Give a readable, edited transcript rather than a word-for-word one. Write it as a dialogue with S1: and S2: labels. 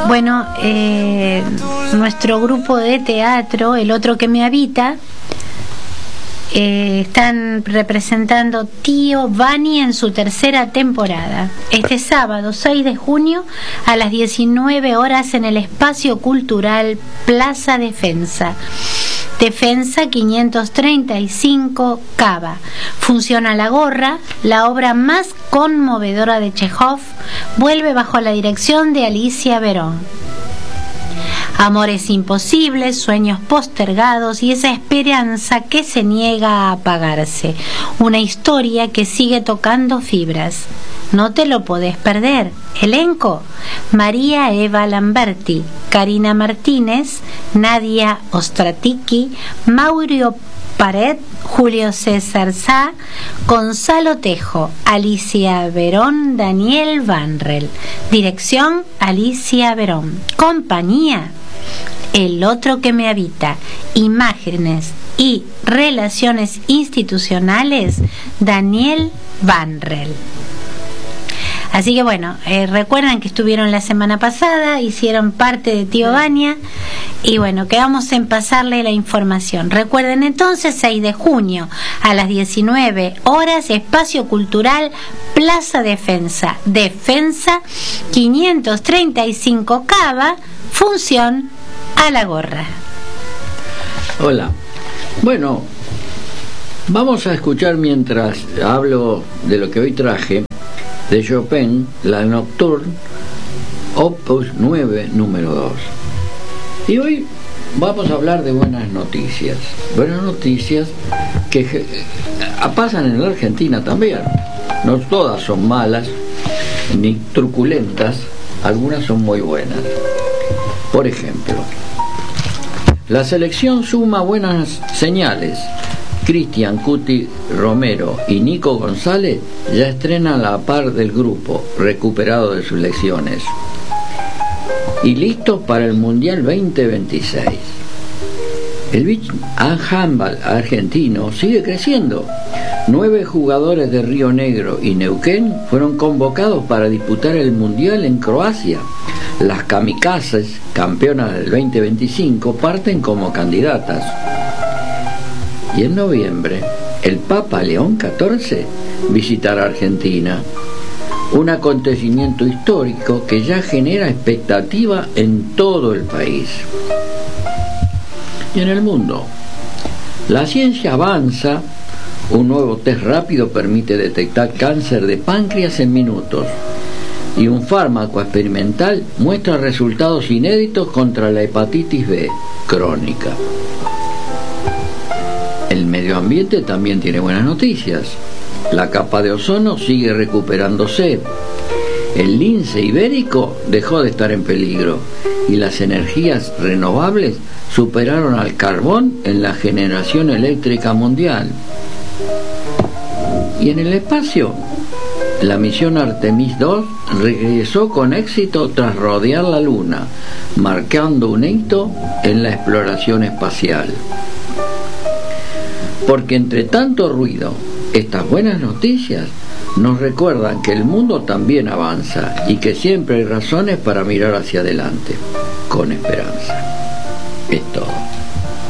S1: Bueno, nuestro grupo de teatro, El Otro que me habita, están representando Tío Vania en su tercera temporada. Este sábado 6 de junio a las 19 horas en el Espacio Cultural Plaza Defensa. Defensa 535 Cava. Funciona La Gorra, la obra más conmovedora de Chekhov, vuelve bajo la dirección de Alicia Verón. Amores imposibles, sueños postergados y esa esperanza que se niega a apagarse. Una historia que sigue tocando fibras. No te lo podés perder. Elenco: María Eva Lamberti, Karina Martínez, Nadia Ostratiki, Mauro Pared, Julio César Sá, Gonzalo Tejo, Alicia Verón, Daniel Vanrel. Dirección: Alicia Verón. Compañía: El Otro que me habita. Imágenes y relaciones institucionales: Daniel Vanrel. Así que bueno, recuerdan que estuvieron la semana pasada, hicieron parte de Tío Vania y bueno, quedamos en pasarle la información. Recuerden entonces, 6 de junio a las 19 horas, Espacio Cultural Plaza Defensa, Defensa 535 Cava, función a La Gorra.
S2: Hola. Bueno, vamos a escuchar mientras hablo de lo que hoy traje, de Chopin, la Nocturne, Opus 9, número 2. Y hoy vamos a hablar de buenas noticias. Buenas noticias que pasan en la Argentina también. No todas son malas ni truculentas, algunas son muy buenas. Por ejemplo, la selección suma buenas señales. Cristian Cuti Romero y Nico González ya estrenan a la par del grupo, recuperado de sus lesiones, y listos para el Mundial 2026. El beach handball argentino sigue creciendo. 9 jugadores de Río Negro y Neuquén fueron convocados para disputar el Mundial en Croacia. Las kamikazes, campeonas del 2025, parten como candidatas. Y en noviembre, el Papa León XIV visitará Argentina, un acontecimiento histórico que ya genera expectativa en todo el país. Y en el mundo, la ciencia avanza. Un nuevo test rápido permite detectar cáncer de páncreas en minutos, y un fármaco experimental muestra resultados inéditos contra la hepatitis B crónica. El medio ambiente también tiene buenas noticias. La capa de ozono sigue recuperándose. El lince ibérico dejó de estar en peligro y las energías renovables superaron al carbón en la generación eléctrica mundial. Y en el espacio, la misión Artemis 2 regresó con éxito tras rodear la Luna, marcando un hito en la exploración espacial. Porque entre tanto ruido, estas buenas noticias nos recuerdan que el mundo también avanza y que siempre hay razones para mirar hacia adelante, con esperanza. Es todo.